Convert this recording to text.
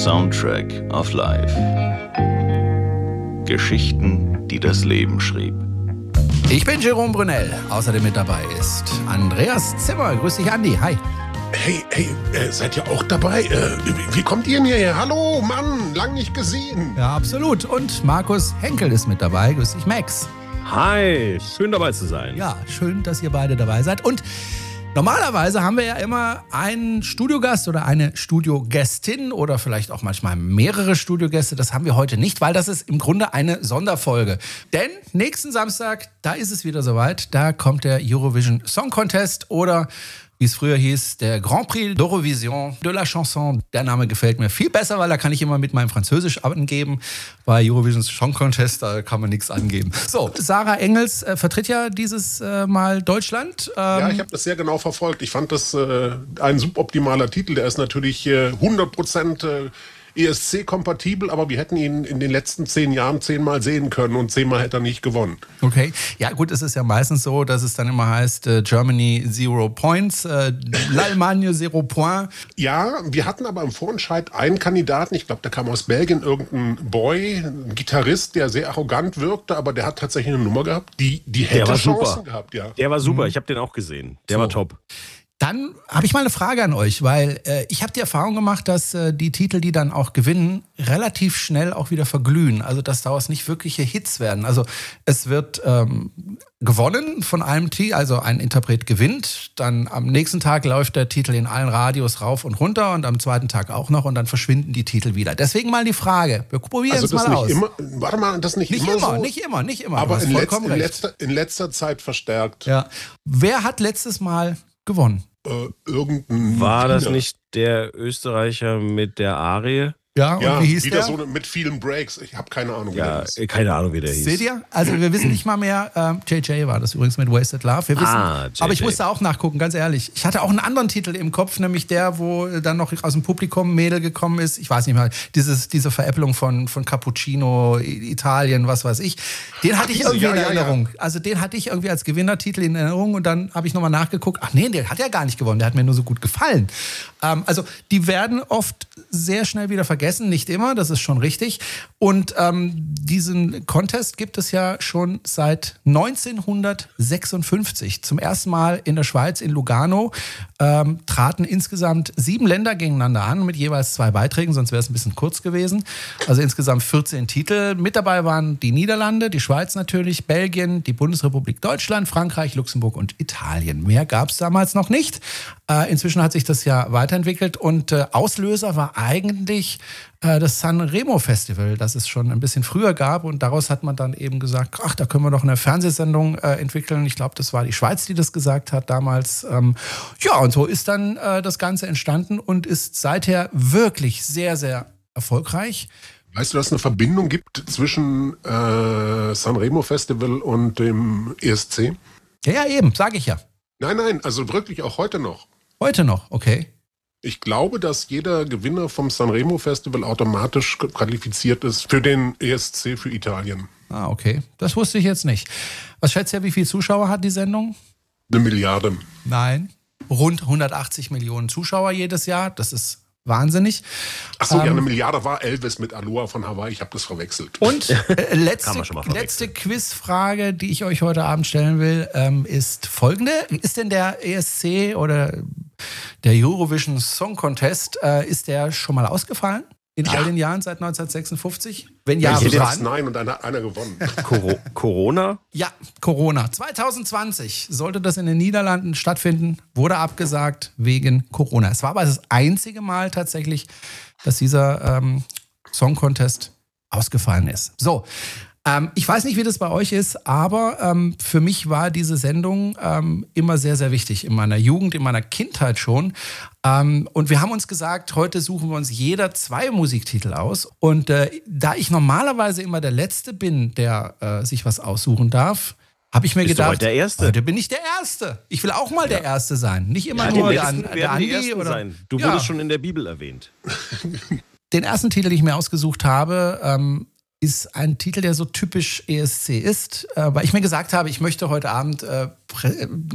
Soundtrack of Life. Geschichten, die das Leben schrieb. Ich bin Jerome Brunel. Außerdem mit dabei ist Andreas Zimmer. Grüß dich, Andi. Hi. Hey, seid ihr auch dabei? Wie kommt ihr denn hierher? Hallo, Mann, lang nicht gesehen. Ja, absolut. Und Markus Henkel ist mit dabei. Grüß dich, Max. Hi, schön dabei zu sein. Ja, schön, dass ihr beide dabei seid. Und normalerweise haben wir ja immer einen Studiogast oder eine Studiogästin oder vielleicht auch manchmal mehrere Studiogäste. Das haben wir heute nicht, weil das ist im Grunde eine Sonderfolge. Denn nächsten Samstag, da ist es wieder soweit, da kommt der Eurovision Song Contest oder wie es früher hieß, der Grand Prix d'Eurovision de la Chanson. Der Name gefällt mir viel besser, weil da kann ich immer mit meinem Französisch angeben. Bei Eurovision Song Contest, da kann man nichts angeben. So, Sarah Engels vertritt ja dieses Mal Deutschland. Ja, ich habe das sehr genau verfolgt. Ich fand das ein suboptimaler Titel. Der ist natürlich 100% ESC-kompatibel, aber wir hätten ihn in den letzten 10 Jahren 10-mal sehen können und 10-mal hätte er nicht gewonnen. Okay, ja gut, es ist ja meistens so, dass es dann immer heißt, Germany 0 points, l'Allemagne 0 point. Ja, wir hatten aber im Vorentscheid einen Kandidaten, ich glaube, der kam aus Belgien, irgendein Boy, ein Gitarrist, der sehr arrogant wirkte, aber der hat tatsächlich eine Nummer gehabt, die hätte Chancen gehabt. Ja. Der war super, ich habe den auch gesehen. Der war top. Dann habe ich mal eine Frage an euch, weil ich habe die Erfahrung gemacht, dass die Titel, die dann auch gewinnen, relativ schnell auch wieder verglühen. Also dass daraus nicht wirkliche Hits werden. Also es wird gewonnen von einem Titel, also ein Interpret gewinnt. Dann am nächsten Tag läuft der Titel in allen Radios rauf und runter und am zweiten Tag auch noch und dann verschwinden die Titel wieder. Deswegen mal die Frage, wir probieren es mal aus. Warte mal, das nicht immer so? Nicht immer. Aber in letzter Zeit verstärkt. Ja. Wer hat letztes Mal gewonnen? War das nicht der Österreicher mit der Arie? Ja, und wie hieß wieder der? So mit vielen Breaks. Ich habe keine Ahnung, wie der hieß. Keine Ahnung, wie der hieß. Seht ihr? Also wir wissen nicht mal mehr, JJ war das übrigens mit Wasted Love. Wir wissen, aber ich musste auch nachgucken, ganz ehrlich. Ich hatte auch einen anderen Titel im Kopf, nämlich der, wo dann noch aus dem Publikum ein Mädel gekommen ist. Ich weiß nicht mal, diese Veräppelung von Cappuccino, Italien, was weiß ich. Den hatte ich irgendwie in Erinnerung. Ja. Also den hatte ich irgendwie als Gewinnertitel in Erinnerung und dann habe ich nochmal nachgeguckt. Ach nee, der hat ja gar nicht gewonnen, der hat mir nur so gut gefallen. Also die werden oft sehr schnell wieder vergessen. Nicht immer, das ist schon richtig. Und diesen Contest gibt es ja schon seit 1956. Zum ersten Mal in der Schweiz, in Lugano, traten insgesamt 7 Länder gegeneinander an mit jeweils 2 Beiträgen, sonst wäre es ein bisschen kurz gewesen. Also insgesamt 14 Titel. Mit dabei waren die Niederlande, die Schweiz natürlich, Belgien, die Bundesrepublik Deutschland, Frankreich, Luxemburg und Italien. Mehr gab es damals noch nicht. Inzwischen hat sich das ja weiterentwickelt und Auslöser war eigentlich das Sanremo Festival, das es schon ein bisschen früher gab und daraus hat man dann eben gesagt, ach, da können wir doch eine Fernsehsendung entwickeln. Ich glaube, das war die Schweiz, die das gesagt hat damals. Ja, und so ist dann das Ganze entstanden und ist seither wirklich sehr, sehr erfolgreich. Weißt du, dass es eine Verbindung gibt zwischen Sanremo Festival und dem ESC? Ja, eben, sage ich ja. Nein, also wirklich auch heute noch. Heute noch, okay. Ich glaube, dass jeder Gewinner vom Sanremo Festival automatisch qualifiziert ist für den ESC für Italien. Ah, okay. Das wusste ich jetzt nicht. Was schätzt ihr, wie viele Zuschauer hat die Sendung? 1 Milliarde. Nein. Rund 180 Millionen Zuschauer jedes Jahr. Das ist wahnsinnig. Achso, ja, 1 Milliarde war Elvis mit Aloha von Hawaii. Ich habe das verwechselt. Und letzte Quizfrage, die ich euch heute Abend stellen will, ist folgende. Ist denn der ESC oder der Eurovision Song Contest, ist der schon mal ausgefallen? In all den Jahren seit 1956? Wenn ja, wann? Nein, und einer gewonnen. Corona? Ja, Corona. 2020 sollte das in den Niederlanden stattfinden, wurde abgesagt wegen Corona. Es war aber das einzige Mal tatsächlich, dass dieser Song Contest ausgefallen ist. So, ich weiß nicht, wie das bei euch ist, aber für mich war diese Sendung immer sehr, sehr wichtig. In meiner Jugend, in meiner Kindheit schon. Und wir haben uns gesagt, heute suchen wir uns jeder 2 Musiktitel aus. Und da ich normalerweise immer der Letzte bin, der sich was aussuchen darf, habe ich mir gedacht, heute der Erste? Heute bin ich der Erste. Ich will auch mal der Erste sein. Nicht immer nur der Andi oder sein. Du wurdest schon in der Bibel erwähnt. Den ersten Titel, den ich mir ausgesucht habe, ist ein Titel, der so typisch ESC ist, weil ich mir gesagt habe, ich möchte heute Abend